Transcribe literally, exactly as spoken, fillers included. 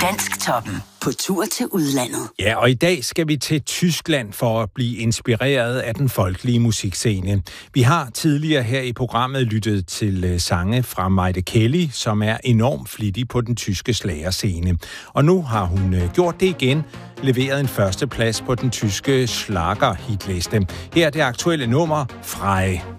Dansktoppen. På tur til udlandet. Ja, og i dag skal vi til Tyskland for at blive inspireret af den folkelige musikscene. Vi har tidligere her i programmet lyttet til sange fra Maite Kelly, som er enormt flittig på den tyske schlagerscene. Og nu har hun gjort det igen, leveret en førsteplads på den tyske schlager-hitliste. Her er det aktuelle nummer Frei.